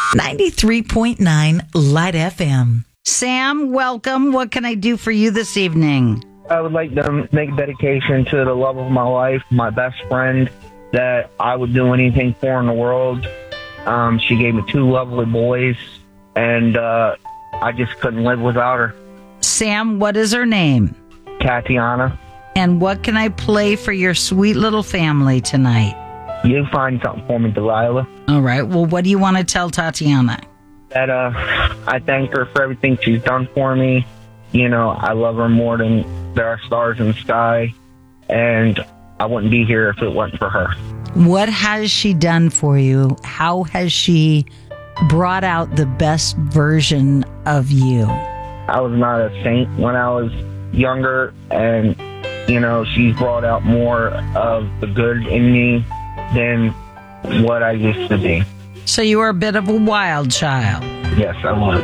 93.9 Light FM. Sam, welcome. What can I do for you this evening? I would like to make dedication to the love of my life, my best friend, that I would do anything for in the world. She gave me 2 lovely boys, and I just couldn't live without her. Sam, what is her name? Tatiana. And what can I play for your sweet little family tonight? You find something for me, Delilah. All right. Well, what do you want to tell Tatiana? That I thank her for everything she's done for me. You know, I love her more than there are stars in the sky, and I wouldn't be here if it wasn't for her. What has she done for you? How has she brought out the best version of you? I was not a saint when I was younger, and, you know, she's brought out more of the good in me than what I used to be. So you were a bit of a wild child. Yes, I was.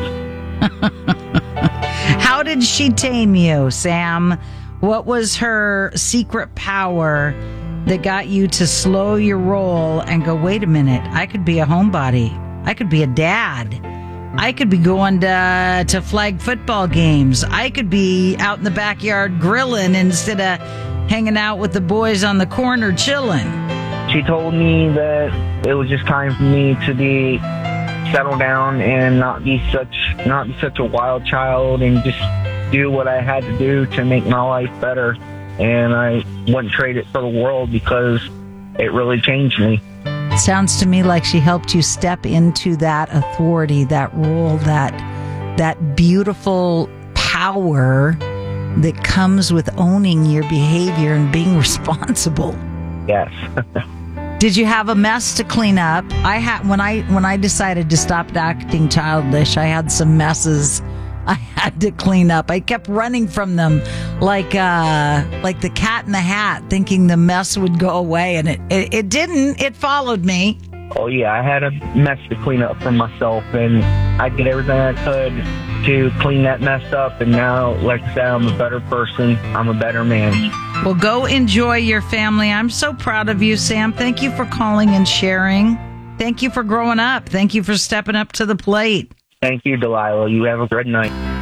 How did she tame you, Sam? What was her secret power that got you to slow your roll and go, wait a minute, I could be a homebody. I could be a dad. I could be going to flag football games. I could be out in the backyard grilling instead of hanging out with the boys on the corner chilling. She told me that it was just time for me to be settle down and not be such a wild child, and just do what I had to do to make my life better. And I wouldn't trade it for the world because it really changed me. Sounds to me like she helped you step into that authority, that role, that beautiful power that comes with owning your behavior and being responsible. Yes. Did you have a mess to clean up? I had when I decided to stop acting childish, I had some messes I had to clean up. I kept running from them like the cat in the hat, thinking the mess would go away, and it didn't. It followed me. Oh yeah, I had a mess to clean up for myself, and I did everything I could to clean that mess up, and now, like I said, I'm a better person. I'm a better man. Well, go enjoy your family. I'm so proud of you, Sam. Thank you for calling and sharing. Thank you for growing up. Thank you for stepping up to the plate. Thank you, Delilah. You have a good night.